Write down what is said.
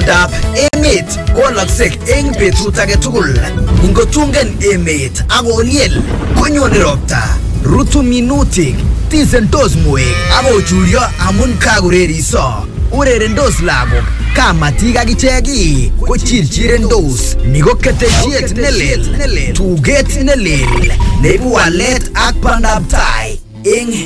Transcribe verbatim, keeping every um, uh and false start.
Itondap emet kowalaksei eng betut age tugul. Ingotungen emet akonyel konyone ropta. Rutu minutik, tisentos moek akochulyo amun kakureriso. Urerendos lagok, kamatik akichek kochirchirendos. Ni ko ketesiet nelel, tuget nelel neibu walet ak bandab tai eng